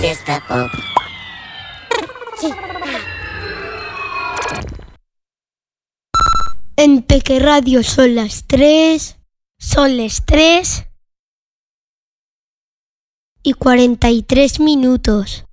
Fiesta Pop. En Peque Radio son las 3 y 43 minutos.